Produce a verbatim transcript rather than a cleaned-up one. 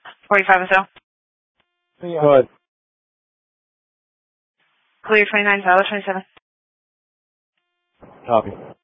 forty-five or so. Go ahead. Clear twenty-nine, Tyler twenty-seven. Copy.